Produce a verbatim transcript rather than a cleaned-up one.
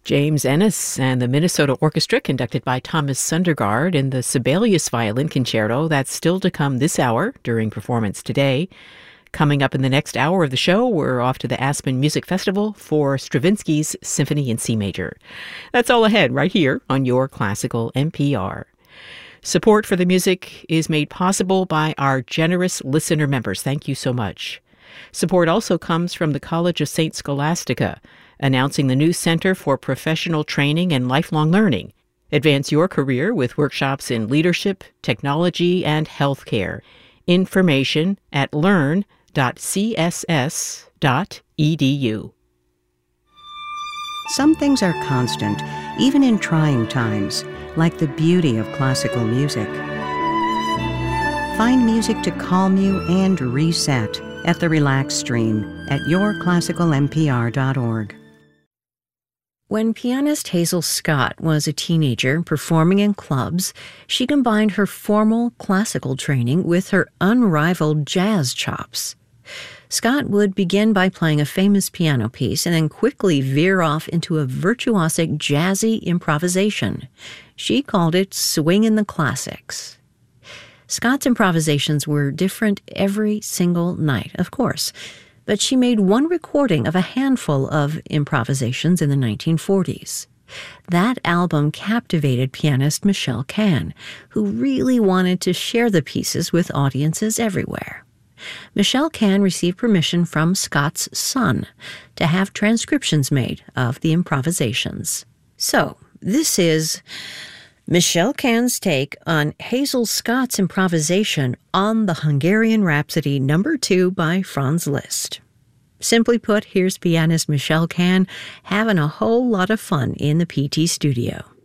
James Ennis and the Minnesota Orchestra, conducted by Thomas Sundergaard, in the Sibelius Violin Concerto. That's still to come this hour during performance today. Coming up in the next hour of the show, we're off to the Aspen Music Festival for Stravinsky's Symphony in C Major. That's all ahead right here on your Classical N P R. Support for the music is made possible by our generous listener members. Thank you so much. Support also comes from the College of Saint Scholastica, announcing the new Center for Professional Training and Lifelong Learning. Advance your career with workshops in leadership, technology, and healthcare. Information at learn dot c s s dot e d u. Some things are constant, even in trying times, like the beauty of classical music. Find music to calm you and reset at the Relax Stream at your classical n p r dot org. When pianist Hazel Scott was a teenager performing in clubs, she combined her formal classical training with her unrivaled jazz chops. Scott would begin by playing a famous piano piece and then quickly veer off into a virtuosic jazzy improvisation. She called it swingin' the classics. Scott's improvisations were different every single night, of course, but she made one recording of a handful of improvisations in the nineteen forties. That album captivated pianist Michelle Kahn, who really wanted to share the pieces with audiences everywhere. Michelle Kahn received permission from Scott's son to have transcriptions made of the improvisations. So, this is Michelle Kahn's take on Hazel Scott's improvisation on the Hungarian Rhapsody number two by Franz Liszt. Simply put, here's pianist Michelle Kahn having a whole lot of fun in the P T studio.